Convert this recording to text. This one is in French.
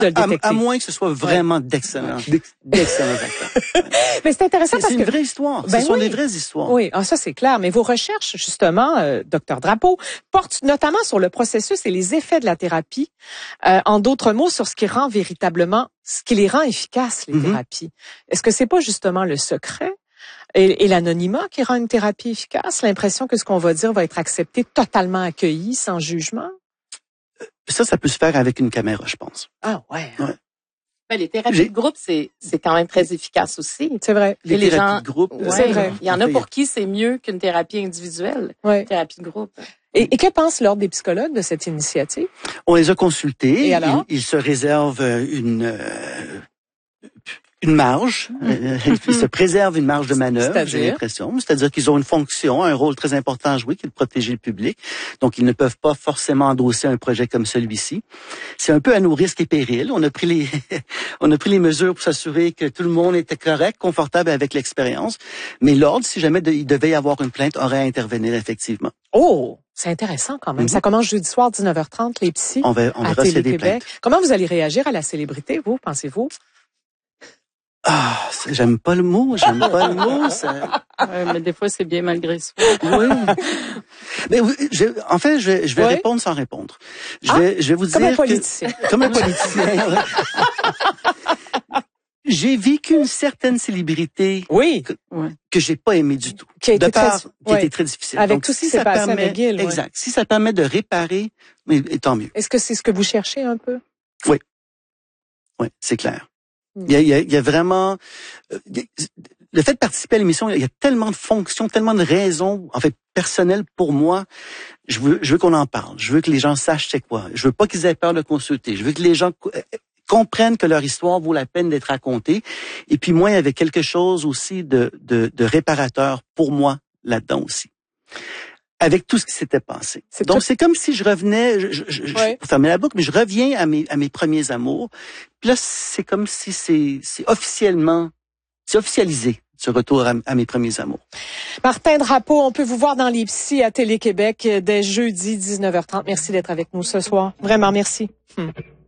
de le détecter. À moins que ce soit vraiment d'excellents acteurs. Mais c'est intéressant parce c'est que une vraie histoire. Ben ce sont oui. des vraies histoires. Oui, ça c'est clair. Mais vos recherches, justement, Dr Drapeau, portent notamment sur le processus et les effets de la thérapie. En d'autres mots, sur ce qui les rend efficaces, les thérapies. Est-ce que c'est pas justement le secret et l'anonymat qui rend une thérapie efficace? L'impression que ce qu'on va dire va être accepté, totalement accueilli, sans jugement? Ça peut se faire avec une caméra, je pense. Ah ouais. Ben, les thérapies de groupe, c'est quand même très efficace aussi. C'est vrai. Les thérapies de groupe, c'est vrai. Il y en a pour qui c'est mieux qu'une thérapie individuelle. Ouais. Thérapie de groupe. Et que pense l'Ordre des psychologues de cette initiative? On les a consultés. Et alors? Ils se réservent une marge. Ils se préservent une marge de manœuvre, j'ai l'impression. C'est-à-dire qu'ils ont une fonction, un rôle très important à jouer, qui est de protéger le public. Donc, ils ne peuvent pas forcément endosser un projet comme celui-ci. C'est un peu à nos risques et périls. On a pris les mesures pour s'assurer que tout le monde était correct, confortable avec l'expérience. Mais l'Ordre, si jamais il devait y avoir une plainte, aurait à intervenir effectivement. Oh! C'est intéressant quand même. Ça commence jeudi soir, 19h30, les psys. On verra s'il y a des plaintes. Comment vous allez réagir à la célébrité, vous, pensez-vous? J'aime pas le mot, ça. Mais des fois, c'est bien malgré soi. Oui. Mais en fait, je vais répondre sans répondre. Je vais vous dire comme un politicien. Comme un politicien. J'ai vécu une certaine célébrité. Oui. Que j'ai pas aimé du tout. Qui a été très difficile. Avec donc, tout ce qui s'est passé à McGill. Exact. Si ça permet de réparer, mais tant mieux. Est-ce que c'est ce que vous cherchez un peu? Oui. Oui, c'est clair. Il y a vraiment le fait de participer à l'émission, il y a tellement de fonctions, tellement de raisons, en fait, personnelles pour moi. Je veux qu'on en parle. Je veux que les gens sachent c'est quoi. Je veux pas qu'ils aient peur de consulter. Je veux que les gens comprennent que leur histoire vaut la peine d'être racontée. Et puis moi, il y avait quelque chose aussi de réparateur pour moi là-dedans aussi. Avec tout ce qui s'était passé. Donc, c'est comme si je revenais, pour fermer la boucle, mais je reviens à mes premiers amours. Puis là, c'est comme si c'est officialisé, ce retour à mes premiers amours. Martin Drapeau, on peut vous voir dans les psys à Télé-Québec dès jeudi 19h30. Merci d'être avec nous ce soir. Vraiment, merci.